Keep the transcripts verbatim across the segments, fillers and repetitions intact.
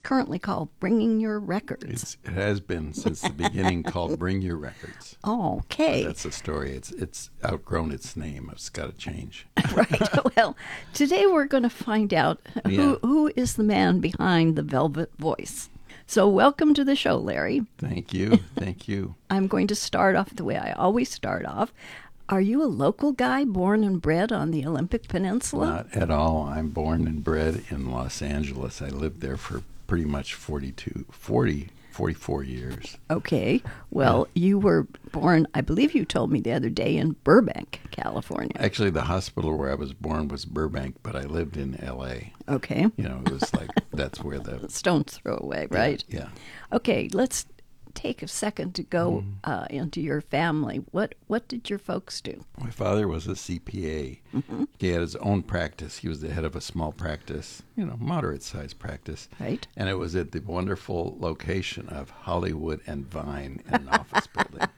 currently called Bringing Your Records. It's, it has been since the beginning called Bring Your Records. Oh, okay. But that's the story. It's it's outgrown its name. It's got to change. Right. Well, today we're going to find out who, Yeah. who is the man behind the Velvet Voice. So welcome to the show, Larry. Thank you. Thank you. I'm going to start off the way I always start off. Are you a local guy born and bred on the Olympic Peninsula? Not at all. I'm born and bred in Los Angeles. I lived there for pretty much forty-two, forty, forty-four years. Okay. Well, you were born, I believe you told me the other day, in Burbank, California. Actually, the hospital where I was born was Burbank, but I lived in L A. Okay. You know, it was like, that's where the... Stone's throw away, right? Yeah. yeah. Okay, let's take a second to go Mm. uh, into your family. What what did your folks do? My father was a C P A. Mm-hmm. He had his own practice. He was the head of a small practice, you know, moderate-sized practice. Right. And it was at the wonderful location of Hollywood and Vine in an office building.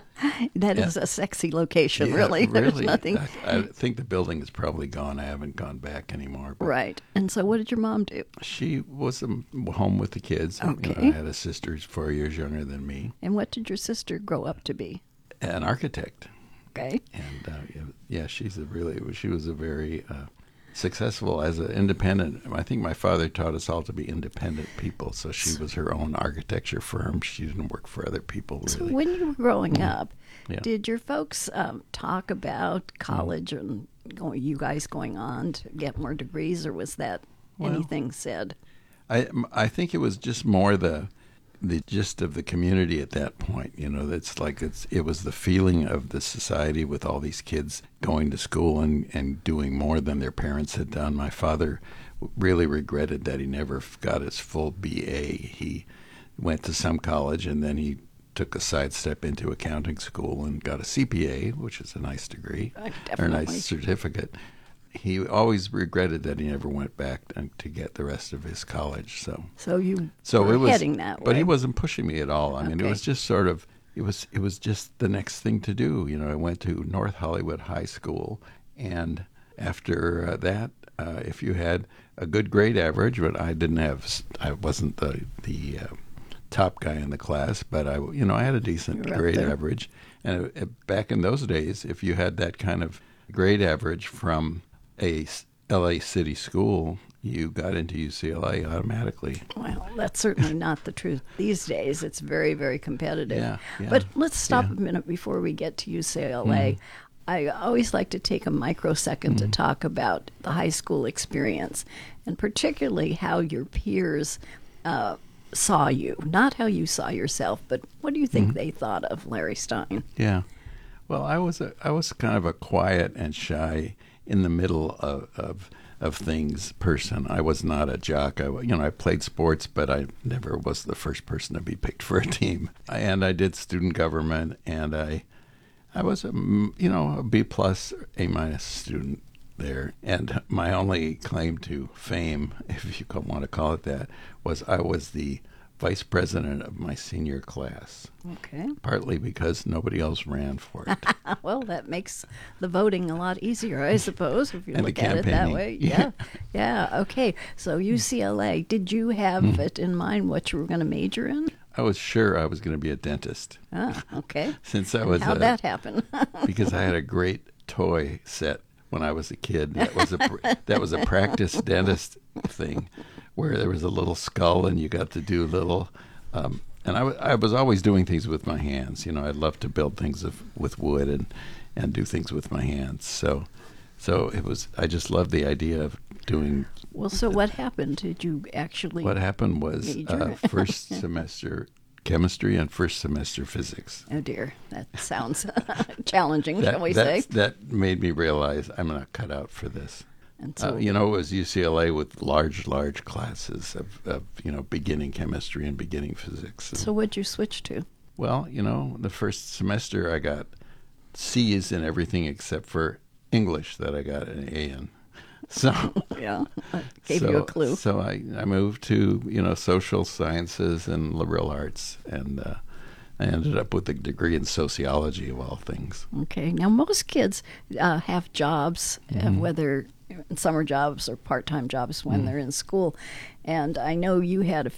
That Yeah. is a sexy location, Yeah, really. There's really. nothing. I, I think the building is probably gone. I haven't gone back anymore. But Right. And so what did your mom do? she was um, home with the kids. You know, Okay. I had a sister who's four years younger than me, And what did your sister grow up to be? an architect. Okay. And uh, yeah, yeah, she's a really, she was a very uh, successful as an independent. I think my father taught us all to be independent people. So she was her own architecture firm. She didn't work for other people, So really. when you were growing up, Yeah. did your folks um, talk about college and going, you guys going on to get more degrees, or was that Well- anything said? I, I think it was just more the the gist of the community at that point. You know, it's like it's it was the feeling of the society with all these kids going to school and, and doing more than their parents had done. My father really regretted that he never got his full B A. He went to some college and then he took a sidestep into accounting school and got a C P A, which is a nice degree, Uh, or a definitely. nice certificate. He always regretted that he never went back to get the rest of his college. So, So you so were it was heading that way. but he wasn't pushing me at all. I mean, Okay. it was just sort of it was it was just the next thing to do. You know, I went to North Hollywood High School, and after uh, that, uh, if you had a good grade average, but I didn't have, I wasn't the the uh, top guy in the class, but I, you know, I had a decent You were up grade there. average. And uh, back in those days, if you had that kind of grade average from a s- L A city school, you got into U C L A automatically. Well, that's certainly not the truth these days. It's very, very competitive. Yeah, yeah, But let's stop yeah. a minute before we get to U C L A. I always like to take a microsecond to talk about the high school experience, and particularly how your peers uh, saw you. Not how you saw yourself, but what do you think they thought of Larry Stein? Yeah. Well, I was a, I was kind of a quiet and shy, in the middle of, of of things person. I was not a jock. I, you know, I played sports, but I never was the first person to be picked for a team. And I did student government, and I I was a mm, you know a B plus A minus student there. And my only claim to fame, if you want to call it that, was I was the vice president of my senior class. Okay. Partly because nobody else ran for it. Well, that makes the voting a lot easier, I suppose, if you And the look at it that campaigning. way. Yeah. Yeah. Yeah. Okay. So U C L A, did you have Mm-hmm. it in mind what you were going to major in? I was sure I was going to be a dentist Ah, okay. since I And was how'd a, that happen? because I had a great toy set when I was a kid. That was a pr- that was a practice dentist thing, where there was a little skull and you got to do little. Um, and I, w- I was always doing things with my hands. You know, I love to build things of, with wood and and do things with my hands. So so it was. I just loved the idea of doing. Well, so what happened? Did you actually? What happened was Major. uh, first semester chemistry and first semester physics. Oh dear, that sounds challenging, That, shall we say? that's- that made me realize I'm not cut out for this. And so, Uh, you know, it was U C L A with large, large classes of, of you know, beginning chemistry and beginning physics. And, so what'd you switch to? well, you know, the first semester I got C's in everything except for English that I got an A in. So Yeah, I gave so, you a clue. So I, I moved to, you know, social sciences and liberal arts, and uh, I ended up with a degree in sociology, of all things. Okay. Now, most kids uh, have jobs, uh, Mm-hmm. whether summer jobs or part-time jobs when they're in school. And I know you had a